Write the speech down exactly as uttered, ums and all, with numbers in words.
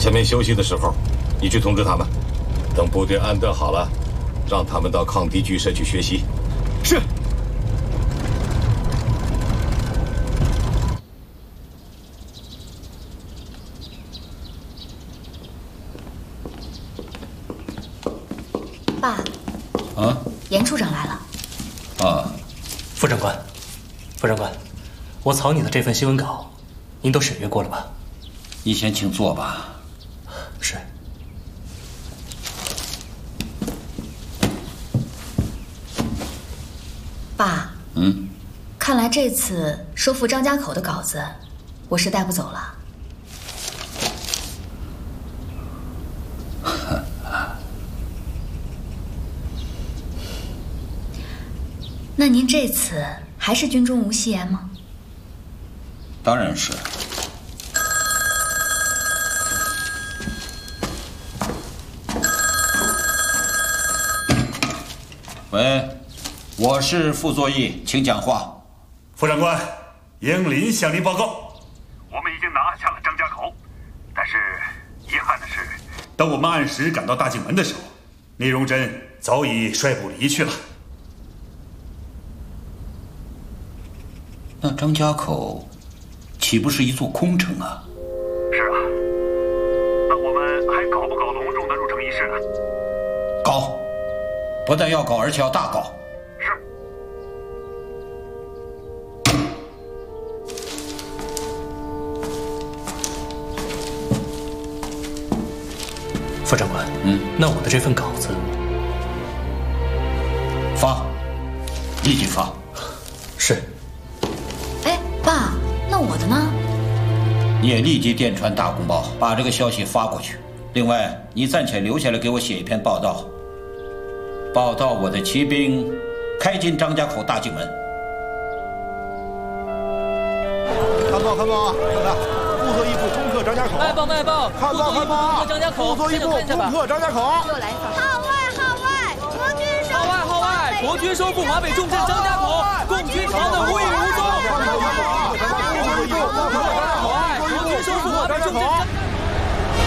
前面休息的时候，你去通知他们，等部队安顿好了，让他们到抗敌剧社去学习。 是。 爸。 啊？ 严处长来了。 啊。 副长官，副长官，我草拟的这份新闻稿，您都审阅过了吧？ 你先请坐吧。 是。 爸。 嗯。 看来这次收复张家口的稿子，我是带不走了。那您这次还是军中无戏言吗？ 当然是。喂，我是傅作义，请讲话。 副长官，英林向您报告， 我们已经拿下了张家口，但是遗憾的是， 当我们按时赶到大井门的时候，聂荣臻早已率部离去了。 那张家口岂不是一座空城啊？ 是啊，那我们还搞不搞隆重的入城仪式呢？ 搞，不但要搞，而且要大搞。 是。 副长官， 嗯， 那我的这份稿子发，立即发。 是。 哎，爸，那我的呢？ 你也立即电传大公报，把这个消息发过去。另外，你暂且留下来给我写一篇报道，报道我的骑兵开进张家口大井门。 看报看报啊！看看，副作义部攻克张家口。 卖报卖报！ 看报看报啊！副作义部攻克张家口。 又来一发。号外号外！国军收号外号外！国军收复华北重镇张家口，共军逃得无影无踪。 看报看报啊！副作义部攻克张家口。 国军收复华北重镇张